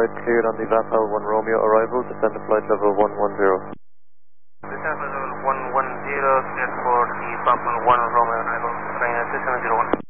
flight cleared on the VAPAL 1 Romeo arrival, descend to flight level 110. Descend level 110, cleared for the VAPAL 1 Romeo arrival, train at 2701.